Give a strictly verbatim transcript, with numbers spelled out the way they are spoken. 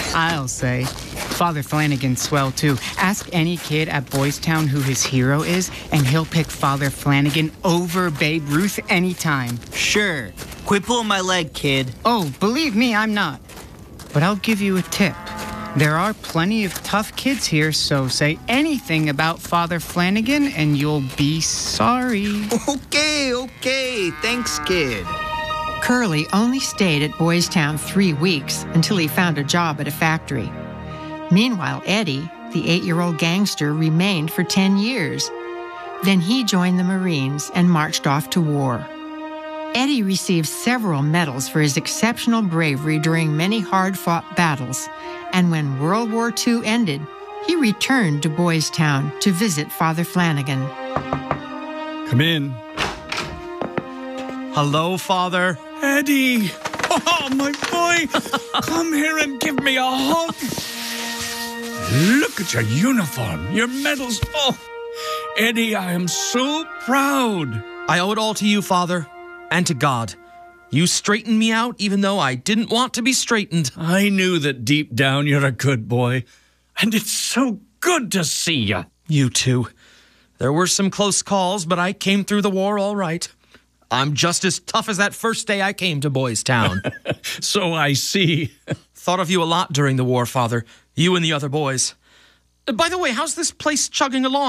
I'll say. Father Flanagan's swell, too. Ask any kid at Boys Town who his hero is, and he'll pick Father Flanagan over Babe Ruth anytime. Sure. Quit pulling my leg, kid. Oh, believe me, I'm not. But I'll give you a tip. There are plenty of tough kids here, so say anything about Father Flanagan and you'll be sorry. Okay, okay. Thanks, kid. Curly only stayed at Boys Town three weeks until he found a job at a factory. Meanwhile, Eddie, the eight-year-old gangster, remained for ten years. Then he joined the Marines and marched off to war. Eddie received several medals for his exceptional bravery during many hard-fought battles, and when World War Two ended, he returned to Boys Town to visit Father Flanagan. Come in. Hello, Father. Eddie! Oh, my boy! Come here and give me a hug! Look at your uniform, your medals. Oh, Eddie, I am so proud. I owe it all to you, Father, and to God. You straightened me out even though I didn't want to be straightened. I knew that deep down you're a good boy, and it's so good to see you. You too. There were some close calls, but I came through the war all right. I'm just as tough as that first day I came to Boys Town. So I see. Thought of you a lot during the war, Father. You and the other boys. By the way, how's this place chugging along?